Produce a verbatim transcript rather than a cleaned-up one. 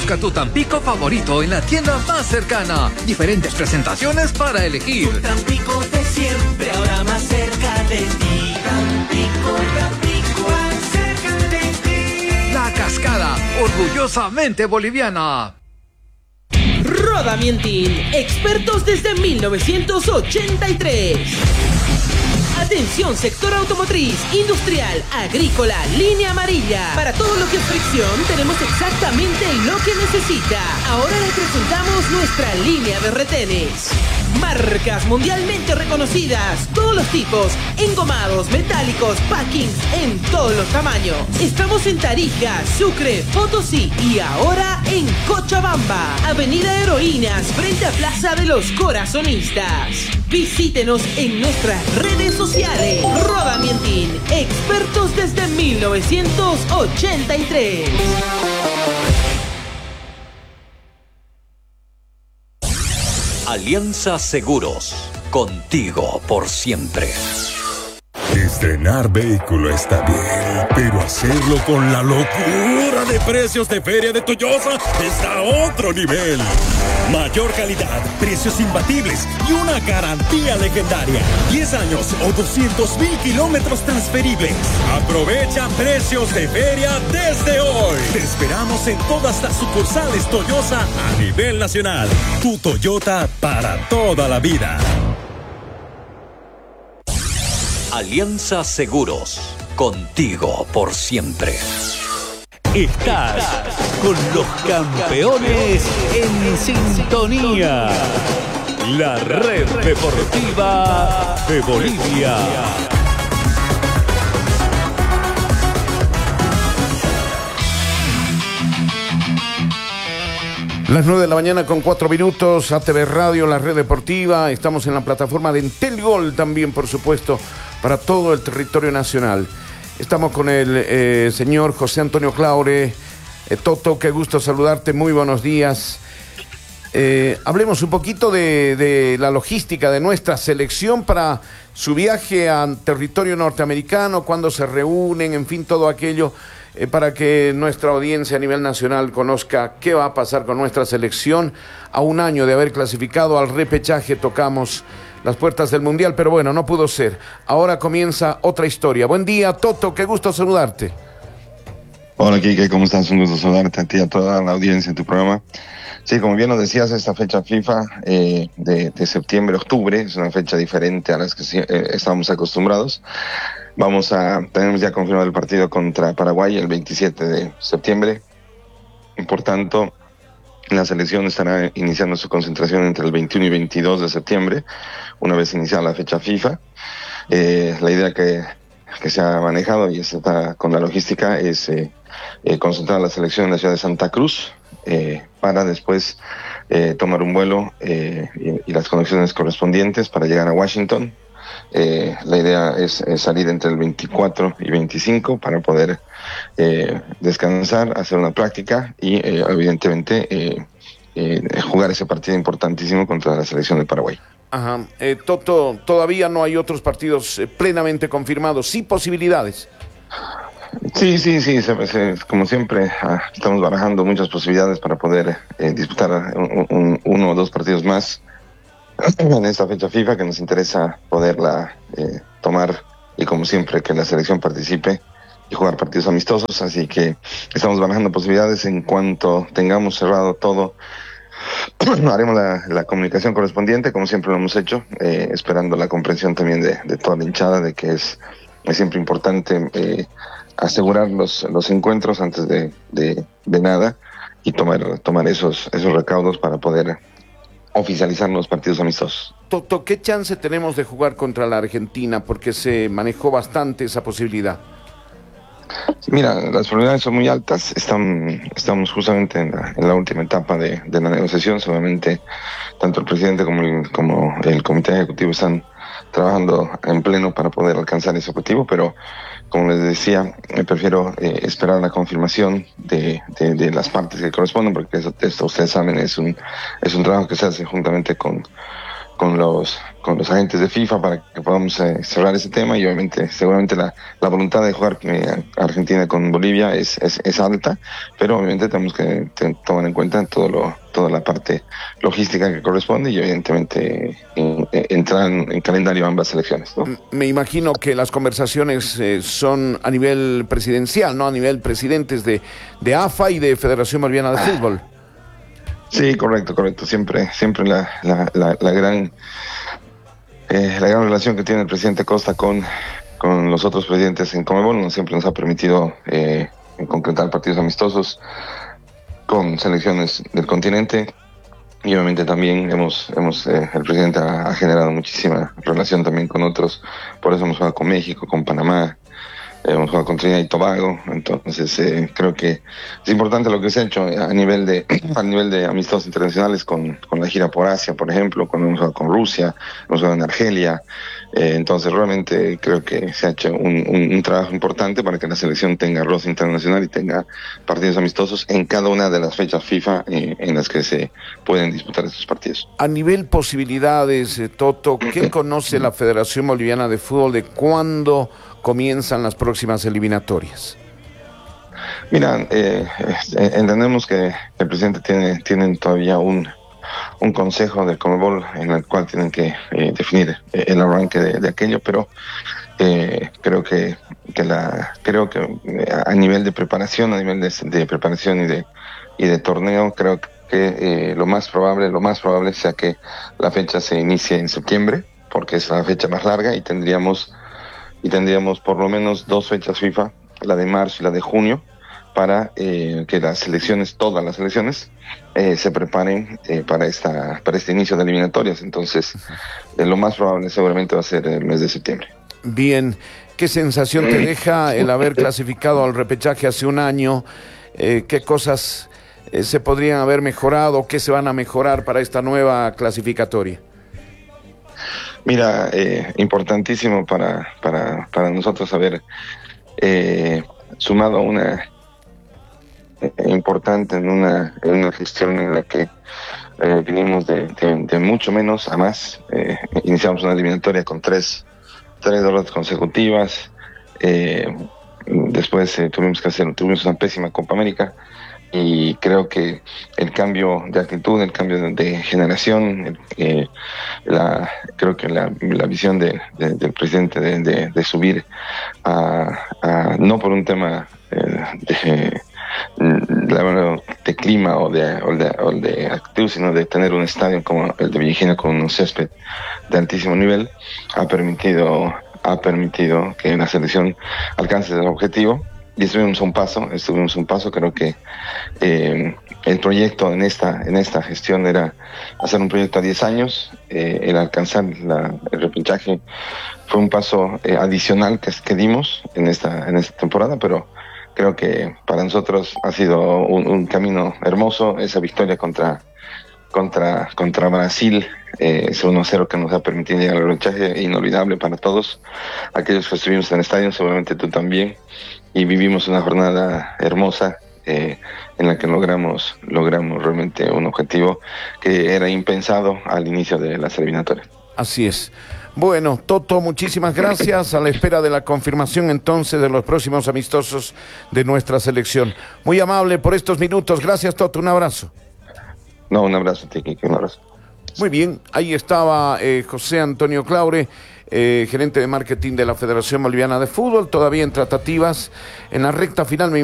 Busca tu Tampico favorito en la tienda más cercana. Diferentes presentaciones para elegir. Tu Tampico de siempre, ahora más cerca de ti. Tampico, Tampico, más cerca de ti. La Cascada, orgullosamente boliviana. Roda Mientin, expertos desde mil novecientos ochenta y tres. Atención, sector automotriz, industrial, agrícola, línea amarilla. Para todo lo que es fricción, tenemos exactamente lo que necesita. Ahora le presentamos nuestra línea de retenes. Marcas mundialmente reconocidas, todos los tipos, engomados, metálicos, packings, en todos los tamaños. Estamos en Tarija, Sucre, Potosí y ahora en Cochabamba. Avenida Heroínas, frente a Plaza de los Corazonistas. Visítenos en nuestras redes sociales. Roda Mientin, expertos desde mil novecientos ochenta y tres. Alianza Seguros, contigo por siempre. Estrenar vehículo está bien, pero hacerlo con la locura de precios de Feria de Toyosa está a otro nivel. Mayor calidad, precios imbatibles y una garantía legendaria. diez años o doscientos mil kilómetros transferibles. Aprovecha precios de feria desde hoy. Te esperamos en todas las sucursales Toyosa a nivel nacional. Tu Toyota para toda la vida. Alianza Seguros, contigo por siempre. Estás con los campeones en sintonía. La red deportiva de Bolivia. Las nueve de la mañana con cuatro minutos, A T V Radio, la red deportiva. Estamos en la plataforma de Entel Gol también, por supuesto, para todo el territorio nacional. Estamos con el eh, señor José Antonio Claure. Eh, Toto, qué gusto saludarte, muy buenos días. Eh, hablemos un poquito de, de la logística de nuestra selección para su viaje a territorio norteamericano, cuándo se reúnen, en fin, todo aquello, eh, para que nuestra audiencia a nivel nacional conozca qué va a pasar con nuestra selección. A un año de haber clasificado al repechaje, tocamos las puertas del Mundial, pero bueno, no pudo ser. Ahora comienza otra historia. Buen día, Toto, qué gusto saludarte. Hola, Kike, ¿cómo estás? Un gusto saludarte a ti y a toda la audiencia en tu programa. Sí, como bien nos decías, esta fecha FIFA eh, de, de septiembre-octubre es una fecha diferente a las que eh, estábamos acostumbrados. Vamos a, tenemos ya confirmado el partido contra Paraguay el veintisiete de septiembre. Y por tanto, la selección estará iniciando su concentración entre el veintiuno y veintidós de septiembre, una vez iniciada la fecha FIFA. Eh, la idea que, que se ha manejado y está con la logística es eh, eh, concentrar la selección en la ciudad de Santa Cruz, eh, para después eh, tomar un vuelo eh, y, y las conexiones correspondientes para llegar a Washington. Eh, la idea es, es salir entre el veinticuatro y veinticinco para poder eh, descansar, hacer una práctica y eh, evidentemente eh, eh, jugar ese partido importantísimo contra la selección de Paraguay. Ajá. Eh, Toto, todavía no hay otros partidos eh, plenamente confirmados, sí posibilidades. Sí, sí, sí, se, se, como siempre ah, estamos barajando muchas posibilidades para poder eh, disputar un, un, uno o dos partidos más en esta fecha FIFA, que nos interesa poderla eh, tomar y como siempre que la selección participe y jugar partidos amistosos, así que estamos barajando posibilidades. En cuanto tengamos cerrado todo, haremos la, la comunicación correspondiente, como siempre lo hemos hecho, eh, esperando la comprensión también de, de toda la hinchada, de que es, es siempre importante eh, asegurar los, los encuentros antes de, de, de nada y tomar, tomar esos, esos recaudos para poder oficializar los partidos amistosos. Toto, ¿qué chance tenemos de jugar contra la Argentina? Porque se manejó bastante esa posibilidad. Mira, las probabilidades son muy altas. Están, estamos justamente en la, en la última etapa de, de la negociación. Seguramente tanto el presidente como el, como el comité ejecutivo están trabajando en pleno para poder alcanzar ese objetivo, pero como les decía, me prefiero eh, esperar la confirmación de, de, de las partes que corresponden, porque eso, esto ustedes saben, es un es un trabajo que se hace juntamente con con los con los agentes de FIFA para que podamos eh, cerrar ese tema, y obviamente seguramente la, la voluntad de jugar eh, Argentina con Bolivia es, es, es alta, pero obviamente tenemos que te, tomar en cuenta todo lo, toda la parte logística que corresponde, y evidentemente eh, eh, entrar en, en calendario ambas selecciones, ¿no? Me imagino que las conversaciones eh, son a nivel presidencial, ¿no? A nivel presidentes de, de A F A y de Federación Boliviana de Fútbol. Sí, correcto, correcto. Siempre, siempre la, la, la, la gran eh, la gran relación que tiene el presidente Costa con, con los otros presidentes en Conmebol no siempre nos ha permitido eh, concretar partidos amistosos con selecciones del continente, y obviamente también hemos, hemos eh, el presidente ha, ha generado muchísima relación también con otros. Por eso hemos jugado con México, con Panamá. Hemos jugado con Trinidad y Tobago, entonces eh, creo que es importante lo que se ha hecho a nivel de a nivel de amistosos internacionales con, con la gira por Asia, por ejemplo, cuando hemos jugado con Rusia, hemos jugado en Argelia, eh, entonces realmente creo que se ha hecho un, un, un trabajo importante para que la selección tenga roce internacional y tenga partidos amistosos en cada una de las fechas FIFA eh, en las que se pueden disputar estos partidos. A nivel posibilidades, eh, Toto, ¿qué conoce la Federación Boliviana de Fútbol de cuándo comienzan las próximas eliminatorias? Mira, eh, eh, entendemos que el presidente tiene tienen todavía un, un consejo del Conmebol en el cual tienen que eh, definir eh, el arranque de, de aquello, pero eh, creo que, que la creo que eh, a nivel de preparación, a nivel de, de preparación y de y de torneo, creo que eh, lo más probable, lo más probable sea que la fecha se inicie en septiembre, porque es la fecha más larga, y tendríamos y tendríamos por lo menos dos fechas FIFA, la de marzo y la de junio, para eh, que las selecciones, todas las selecciones, eh, se preparen eh, para esta para este inicio de eliminatorias. Entonces, eh, lo más probable seguramente va a ser el mes de septiembre. Bien, ¿qué sensación te deja el haber clasificado al repechaje hace un año? Eh, ¿Qué cosas eh, se podrían haber mejorado? ¿Qué se van a mejorar para esta nueva clasificatoria? Mira, eh, importantísimo para, para, para nosotros haber eh, sumado una eh, importante en una, en una gestión en la que eh, vinimos de, de, de mucho menos a más. Eh, iniciamos una eliminatoria con tres, tres derrotas consecutivas. Eh, después eh, tuvimos que hacer, tuvimos una pésima Copa América. Y creo que el cambio de actitud, el cambio de, de generación, eh, la, creo que la, la visión de, de, del presidente de, de, de subir a, a, no por un tema eh, de, de, de clima o de, o, de, o de actitud, sino de tener un estadio como el de Villagina con un césped de altísimo nivel, ha permitido, ha permitido que la selección alcance el objetivo. Y estuvimos un paso, estuvimos un paso, creo que eh, el proyecto en esta en esta gestión era hacer un proyecto a diez años, eh, el alcanzar la, el repechaje fue un paso eh, adicional que, que dimos en esta en esta temporada, pero creo que para nosotros ha sido un, un camino hermoso, esa victoria contra contra contra Brasil, eh, ese uno a cero que nos ha permitido llegar al repechaje, inolvidable para todos aquellos que estuvimos en el estadio, seguramente tú también. Y vivimos una jornada hermosa eh, en la que logramos logramos realmente un objetivo que era impensado al inicio de las eliminatorias. Así es. Bueno, Toto, muchísimas gracias. A la espera de la confirmación entonces de los próximos amistosos de nuestra selección. Muy amable por estos minutos. Gracias, Toto. Un abrazo. No, un abrazo, Tiki, un abrazo. Muy bien, ahí estaba eh, José Antonio Claure, eh, gerente de marketing de la Federación Boliviana de Fútbol, todavía en tratativas, en la recta final.